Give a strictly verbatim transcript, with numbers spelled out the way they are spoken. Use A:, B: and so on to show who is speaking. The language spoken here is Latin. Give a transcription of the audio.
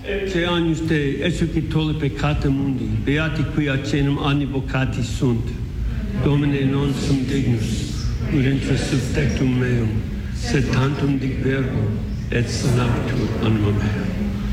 A: Te agnus Dei, exuci tolle peccata mundi, beati qui acenum advocati sunt. Domine non sum dignus, ut intra subtectum meum, sed tantum dic verbo, et sanabitur anima mea.